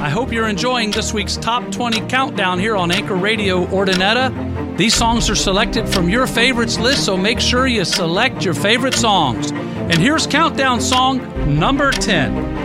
I hope you're enjoying this week's Top 20 Countdown here on Anchor Radio Ordinetta. These songs are selected from your favorites list, so make sure you select your favorite songs. And here's Countdown song number 10.